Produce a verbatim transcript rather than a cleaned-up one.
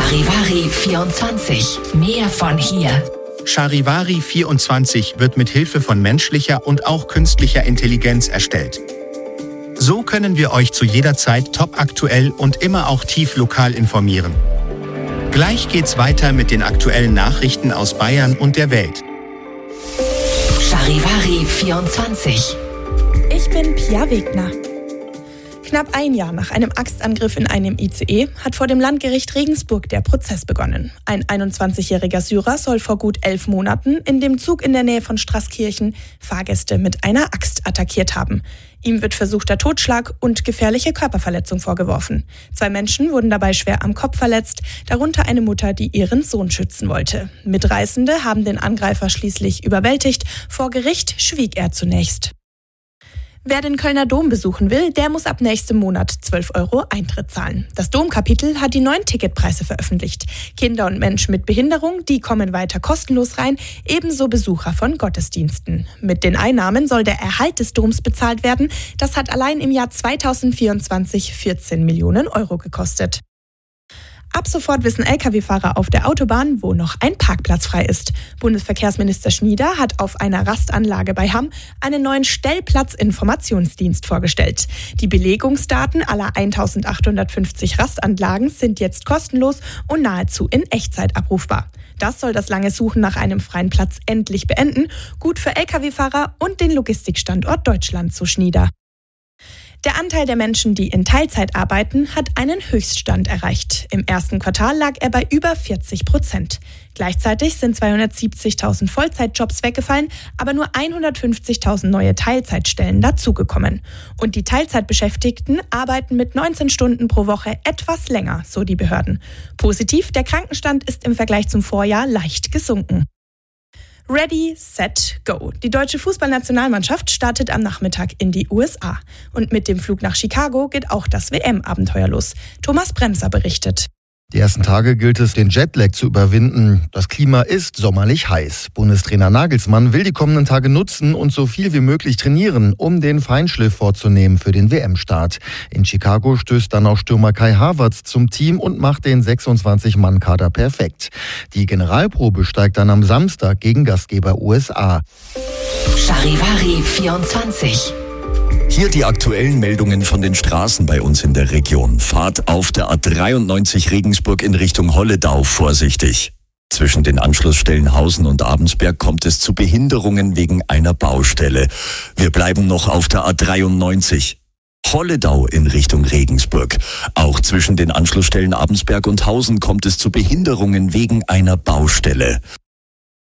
Charivari vierundzwanzig. Mehr von hier. Charivari vierundzwanzig wird mit Hilfe von menschlicher und auch künstlicher Intelligenz erstellt. So können wir euch zu jeder Zeit topaktuell und immer auch tief lokal informieren. Gleich geht's weiter mit den aktuellen Nachrichten aus Bayern und der Welt. Charivari vierundzwanzig. Ich bin Pia Wegner. Knapp ein Jahr nach einem Axtangriff in einem I C E hat vor dem Landgericht Regensburg der Prozess begonnen. Ein einundzwanzigjähriger Syrer soll vor gut elf Monaten in dem Zug in der Nähe von Straßkirchen Fahrgäste mit einer Axt attackiert haben. Ihm wird versuchter Totschlag und gefährliche Körperverletzung vorgeworfen. Zwei Menschen wurden dabei schwer am Kopf verletzt, darunter eine Mutter, die ihren Sohn schützen wollte. Mitreißende haben den Angreifer schließlich überwältigt. Vor Gericht schwieg er zunächst. Wer den Kölner Dom besuchen will, der muss ab nächstem Monat zwölf Euro Eintritt zahlen. Das Domkapitel hat die neuen Ticketpreise veröffentlicht. Kinder und Menschen mit Behinderung, die kommen weiter kostenlos rein, ebenso Besucher von Gottesdiensten. Mit den Einnahmen soll der Erhalt des Doms bezahlt werden. Das hat allein im Jahr zweitausendvierundzwanzig vierzehn Millionen Euro gekostet. Ab sofort wissen L K W-Fahrer auf der Autobahn, wo noch ein Parkplatz frei ist. Bundesverkehrsminister Schnieder hat auf einer Rastanlage bei Hamm einen neuen Stellplatzinformationsdienst vorgestellt. Die Belegungsdaten aller eintausendachthundertfünfzig Rastanlagen sind jetzt kostenlos und nahezu in Echtzeit abrufbar. Das soll das lange Suchen nach einem freien Platz endlich beenden. Gut für L K W-Fahrer und den Logistikstandort Deutschland, so Schnieder. Der Anteil der Menschen, die in Teilzeit arbeiten, hat einen Höchststand erreicht. Im ersten Quartal lag er bei über vierzig Prozent. Gleichzeitig sind zweihundertsiebzigtausend Vollzeitjobs weggefallen, aber nur hundertfünfzigtausend neue Teilzeitstellen dazugekommen. Und die Teilzeitbeschäftigten arbeiten mit neunzehn Stunden pro Woche etwas länger, so die Behörden. Positiv, der Krankenstand ist im Vergleich zum Vorjahr leicht gesunken. Ready, set, go. Die deutsche Fußballnationalmannschaft startet am Nachmittag in die U S A. Und mit dem Flug nach Chicago geht auch das W M-Abenteuer los. Thomas Bremser berichtet. Die ersten Tage gilt es, den Jetlag zu überwinden. Das Klima ist sommerlich heiß. Bundestrainer Nagelsmann will die kommenden Tage nutzen und so viel wie möglich trainieren, um den Feinschliff vorzunehmen für den W M-Start. In Chicago stößt dann auch Stürmer Kai Havertz zum Team und macht den sechsundzwanzig-Mann-Kader perfekt. Die Generalprobe steigt dann am Samstag gegen Gastgeber U S A. Charivari vierundzwanzig. Hier die aktuellen Meldungen von den Straßen bei uns in der Region. Fahrt auf der A dreiundneunzig Regensburg in Richtung Holledau vorsichtig. Zwischen den Anschlussstellen Hausen und Abensberg kommt es zu Behinderungen wegen einer Baustelle. Wir bleiben noch auf der A dreiundneunzig. Holledau in Richtung Regensburg. Auch zwischen den Anschlussstellen Abensberg und Hausen kommt es zu Behinderungen wegen einer Baustelle.